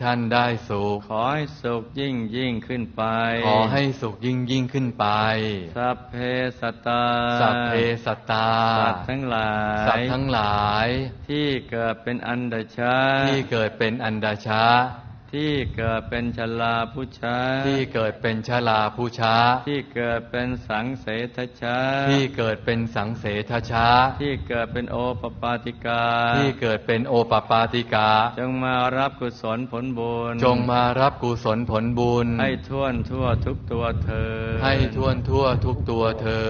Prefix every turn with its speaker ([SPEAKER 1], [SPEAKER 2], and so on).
[SPEAKER 1] ท่านได้สุข
[SPEAKER 2] ขอให้สุขยิ่งขึ้นไป
[SPEAKER 1] ขอให้สุขยิ่งขึ้นไป
[SPEAKER 2] สัพเพสัตตา
[SPEAKER 1] สัพเพสัตตา
[SPEAKER 2] สัตว์ทั้งหลาย
[SPEAKER 1] สัตว์ทั้งหลาย
[SPEAKER 2] ที่เกิดเป็นอันดชะ
[SPEAKER 1] ที่เกิดเป็นอันดชะ
[SPEAKER 2] ที่เกิดเป็นชลาพุชะ
[SPEAKER 1] ที่เกิดเป็นชลาพุชะ
[SPEAKER 2] ที่เกิดเป็นสังเสทชะ
[SPEAKER 1] ที่เกิดเป็นสังเสทชะ
[SPEAKER 2] ที่เกิดเป็นโอปปาติกา
[SPEAKER 1] ที่เกิดเป็นโอปปาติกา
[SPEAKER 2] จงมารับกุศลผลบุญ
[SPEAKER 1] จงมารับกุศลผลบุญ
[SPEAKER 2] ให้ทั่วทุกตัวเธอ
[SPEAKER 1] ให้ทั่วทุกตัวเธอ